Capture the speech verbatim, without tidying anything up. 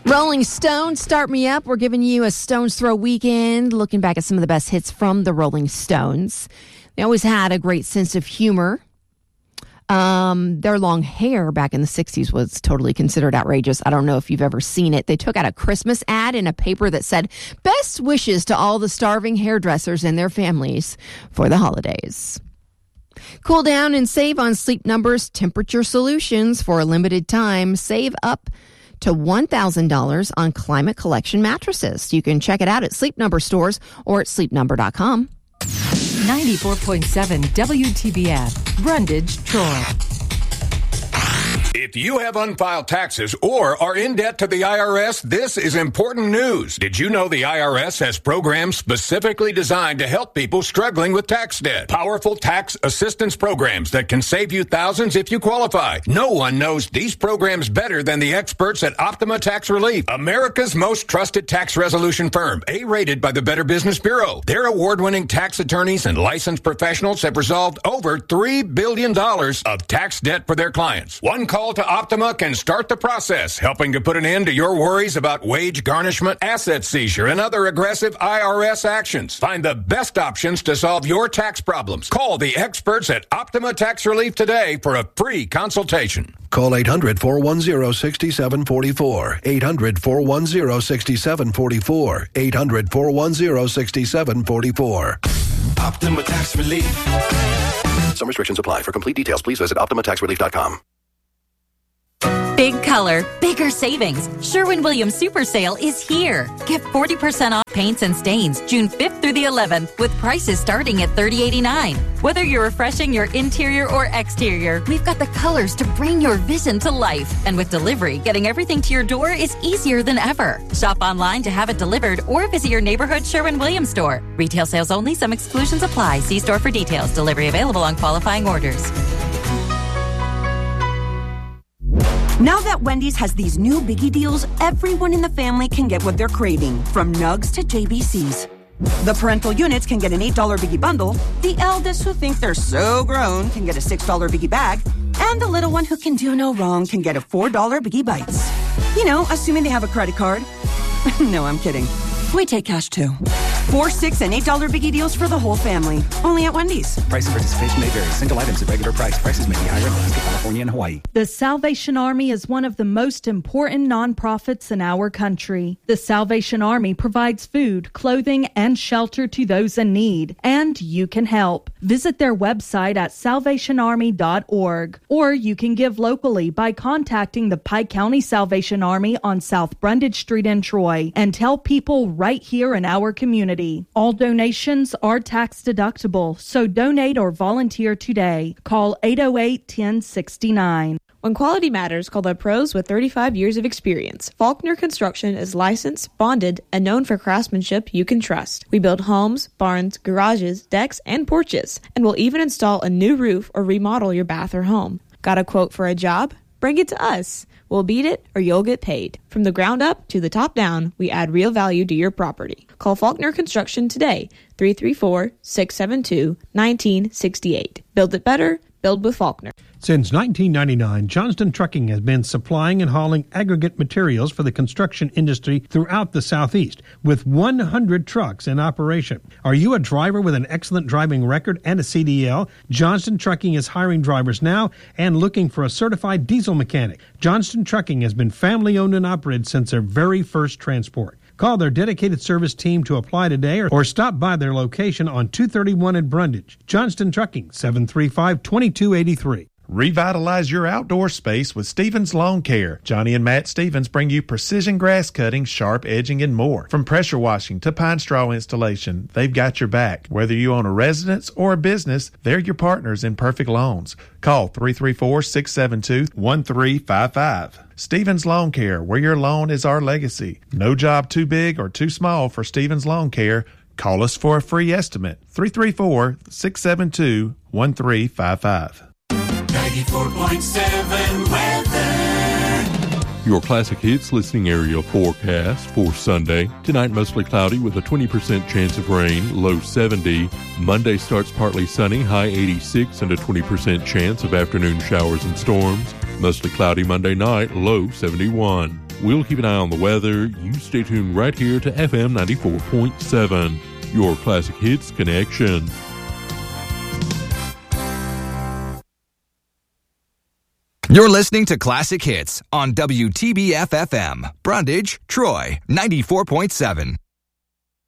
Rolling Stones, Start Me Up. We're giving you a Stones Throw weekend, looking back at some of the best hits from the Rolling Stones. They always had a great sense of humor. Um, their long hair back in the sixties was totally considered outrageous. I don't know if you've ever seen it. They took out a Christmas ad in a paper that said, "Best wishes to all the starving hairdressers and their families for the holidays." Cool down and save on Sleep Number's temperature solutions for a limited time. Save up to one thousand dollars on Climate Collection mattresses. You can check it out at Sleep Number stores or at sleep number dot com. ninety-four point seven W T B F, Brundage, Troy. If you have unfiled taxes or are in debt to the I R S, this is important news. Did you know the I R S has programs specifically designed to help people struggling with tax debt? Powerful tax assistance programs that can save you thousands if you qualify. No one knows these programs better than the experts at Optima Tax Relief, America's most trusted tax resolution firm, A-rated by the Better Business Bureau. Their award-winning tax attorneys and licensed professionals have resolved over three billion dollars of tax debt for their clients. One call to Optima can start the process, helping to put an end to your worries about wage garnishment, asset seizure, and other aggressive I R S actions. Find the best options to solve your tax problems. Call the experts at Optima Tax Relief today for a free consultation. Call eight hundred, four one zero, six seven four four. eight hundred, four one zero, six seven four four. eight hundred, four one zero, six seven four four. Optima Tax Relief. Some restrictions apply. For complete details, please visit optima tax relief dot com. Big color, bigger savings. Sherwin-Williams Super Sale is here. Get forty percent off paints and stains June fifth through the eleventh with prices starting at thirty eighty-nine. Whether you're refreshing your interior or exterior, we've got the colors to bring your vision to life. And with delivery, getting everything to your door is easier than ever. Shop online to have it delivered or visit your neighborhood Sherwin-Williams store. Retail sales only. Some exclusions apply. See store for details. Delivery available on qualifying orders. Now that Wendy's has these new biggie deals, everyone in the family can get what they're craving, from nugs to J B Cs. The parental units can get an eight dollar biggie bundle, the eldest who think they're so grown can get a six dollar biggie bag, and the little one who can do no wrong can get a four dollar biggie bites. You know, assuming they have a credit card. No, I'm kidding. We take cash too. Four, six, and eight dollar biggie deals for the whole family. Only at Wendy's. Price and participation may vary. Single items at regular price. Prices may be higher in Alaska, California, and Hawaii. The Salvation Army is one of the most important nonprofits in our country. The Salvation Army provides food, clothing, and shelter to those in need, and you can help. Visit their website at salvation army dot org, or you can give locally by contacting the Pike County Salvation Army on South Brundage Street in Troy, and tell people right here in our community. All donations are tax deductible, so donate or volunteer today. Call eight oh eight, one oh six nine. When quality matters, call the pros with thirty-five years of experience. Faulkner Construction is licensed, bonded, and known for craftsmanship you can trust. We build homes, barns, garages, decks, and porches, and we'll even install a new roof or remodel your bath or home. Got a quote for a job? Bring it to us. We'll beat it or you'll get paid. From the ground up to the top down, we add real value to your property. Call Faulkner Construction today, three three four, six seven two, one nine six eight. Build it better, build with Faulkner. Since nineteen ninety-nine, Johnston Trucking has been supplying and hauling aggregate materials for the construction industry throughout the Southeast, with one hundred trucks in operation. Are you a driver with an excellent driving record and a C D L? Johnston Trucking is hiring drivers now and looking for a certified diesel mechanic. Johnston Trucking has been family-owned and operated since their very first transport. Call their dedicated service team to apply today or, or stop by their location on two thirty-one in Brundage. Johnston Trucking, seven three five, two two eight three. Revitalize your outdoor space with Stevens Lawn Care. Johnny and Matt Stevens bring you precision grass cutting, sharp edging, and more. From pressure washing to pine straw installation, they've got your back. Whether you own a residence or a business, they're your partners in perfect lawns. Call three three four, six seven two, one three five five. Stevens Lawn Care, where your lawn is our legacy. No job too big or too small for Stevens Lawn Care. Call us for a free estimate. three three four, six seven two, one three five five. ninety-four point seven weather. Your Classic Hits listening area forecast for Sunday. Tonight, mostly cloudy with a twenty percent chance of rain, low seventy. Monday starts partly sunny, high eighty-six, and a twenty percent chance of afternoon showers and storms. Mostly cloudy Monday night, low seventy-one. We'll keep an eye on the weather. You stay tuned right here to F M ninety-four point seven, your classic hits connection. You're listening to Classic Hits on W T B F F M, Brundage, Troy, ninety-four point seven.